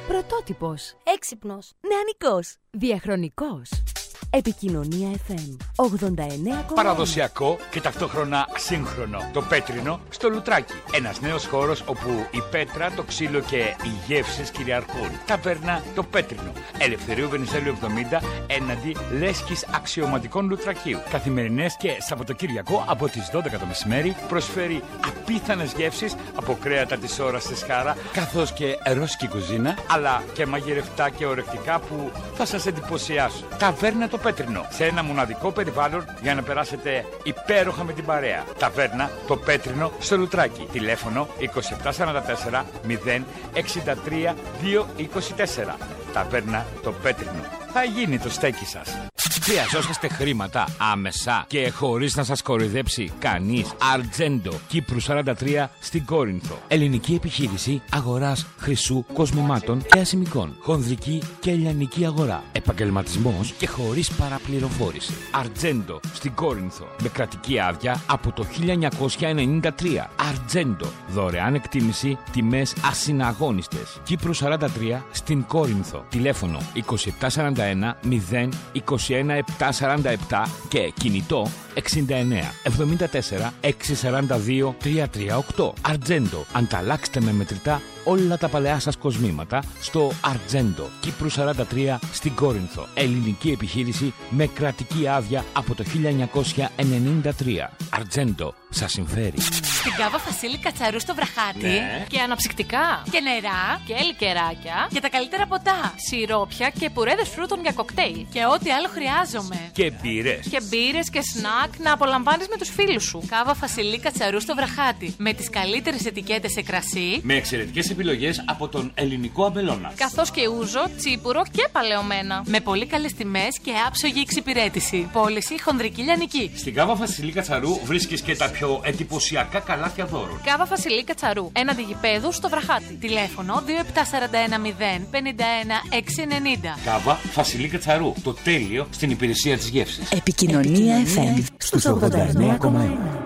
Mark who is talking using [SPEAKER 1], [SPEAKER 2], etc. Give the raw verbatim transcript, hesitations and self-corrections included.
[SPEAKER 1] Πρωτότυπος.
[SPEAKER 2] Έξυπνος.
[SPEAKER 1] Νεανικός. Διαχρονικός. Επικοινωνία εφ εμ ογδόντα εννέα κόμμα ένα.
[SPEAKER 3] Παραδοσιακό και ταυτόχρονα σύγχρονο. Το Πέτρινο στο Λουτράκι. Ένας νέος χώρος όπου η πέτρα, το ξύλο και οι γεύσεις κυριαρχούν. Ταβέρνα το Πέτρινο. Ελευθερίου Βενιζέλου εβδομήντα έναντι Λέσχης Αξιωματικών Λουτρακίου. Καθημερινές και Σαββατοκύριακο από τις δώδεκα το μεσημέρι προσφέρει απίθανες γεύσεις από κρέατα της ώρας στη Σχάρα, καθώς και ρώσικη κουζίνα, αλλά και μαγειρευτά και ορεκτικά που θα σας εντυπωσιάσουν. Ταβέρνα το Πέτρινο, σε ένα μοναδικό περιβάλλον για να περάσετε υπέροχα με την παρέα. Ταβέρνα το Πέτρινο στο Λουτράκι. Τηλέφωνο είκοσι επτά σαράντα τέσσερα μηδέν εξήντα τρία διακόσια είκοσι τέσσερα. Ταβέρνα το Πέτρινο. Θα γίνει το στέκι σας. Χρειαζόσαστε χρήματα άμεσα και χωρίς να σας κοροϊδέψει κανείς? Αρτζέντο, Κύπρου σαράντα τρία στην Κόρινθο. Ελληνική επιχείρηση αγοράς χρυσού, κοσμημάτων και ασημικών. Χονδρική και ελληνική αγορά. Επαγγελματισμός και χωρίς παραπληροφόρηση. Αρτζέντο στην Κόρινθο. Με κρατική άδεια από το χίλια εννιακόσια ενενήντα τρία. Αρτζέντο. Δωρεάν εκτίμηση, τιμές ασυναγώνιστες. Κύπρου σαράντα τρία στην Κόρινθο. Τηλέφωνο είκοσι επτά σαράντα ένα μηδέν είκοσι ένα επτακόσια σαράντα επτά και κινητό εξήντα εννέα εβδομήντα τέσσερα εξακόσια σαράντα δύο τριακόσια τριάντα οκτώ. Αρτζέντο. Ανταλλάξτε με μετρητά όλα τα παλαιά σας κοσμήματα στο Αρτζέντο, Κύπρου σαράντα τρία στην Κόρινθο. Ελληνική επιχείρηση με κρατική άδεια από το χίλια εννιακόσια ενενήντα τρία. Αρτζέντο. Σας συμφέρει.
[SPEAKER 4] Στην Κάβα Φασίλη Κατσαρού στο Βραχάτι.
[SPEAKER 3] Ναι.
[SPEAKER 4] Και αναψυκτικά. Και νερά. Και λικεράκια. Και τα καλύτερα ποτά. Σιρόπια και πουρέδες φρούτων για κοκτέιλ. Και ό,τι άλλο χρειάζομαι.
[SPEAKER 3] Και μπύρες.
[SPEAKER 4] Και μπύρες και σνακ να απολαμβάνεις με τους φίλους σου. Κάβα Φασίλη Κατσαρού στο Βραχάτι. Με τις καλύτερες ετικέτες σε κρασί.
[SPEAKER 3] Με εξαιρετικές επιλογές από τον ελληνικό αμπελώνα.
[SPEAKER 4] Καθώς και ούζο, τσίπουρο και παλαιωμένα. Με πολύ καλές τιμές και άψογη εξυπηρέτηση. Πώληση χονδρική λιανική.
[SPEAKER 3] Στην Κάβα Φασίλη Κατσαρού βρίσκεις και τα πιο εντυπωσιακά καλάθια δώρων.
[SPEAKER 4] Κάβα Φασιλή Κατσαρού, έναντι γηπέδου στο Βραχάτι. Τηλέφωνο δύο επτά σαράντα ένα μηδέν πενήντα ένα εξακόσια ενενήντα.
[SPEAKER 3] Κάβα Φασιλή Κατσαρού, το τέλειο στην υπηρεσία της γεύσης.
[SPEAKER 1] Επικοινωνία εφ εμ στους ογδόντα εννέα κόμμα ένα.